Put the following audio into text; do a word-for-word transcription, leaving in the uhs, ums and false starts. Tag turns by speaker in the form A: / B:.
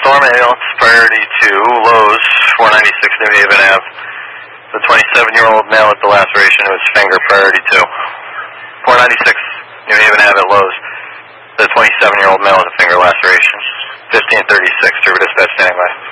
A: Storm ambulance, priority two, Lowe's, four ninety-six New Haven Avenue. The twenty-seven-year-old male with the laceration of his finger, priority two. four ninety-six New Haven Avenue, Lowe's. The twenty-seven-year-old male with a finger laceration. fifteen thirty-six, Turbo Dispatch standing by.